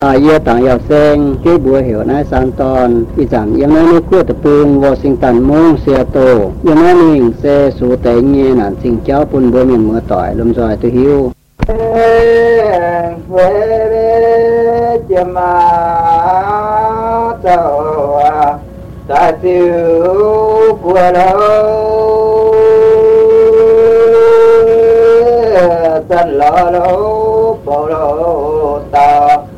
Ia tặng yêu sen cái bùa hiểu nãy san ton ý rằng yêu nãy nước cua tập trung Washington mong Seattle yêu nãy mình sẽ số tế nghe nạn sinh cháu bún bùa miền mưa tỏi lùm rồi tôi hiu ta tiêu của đâu tân lo đâu bỏ đâu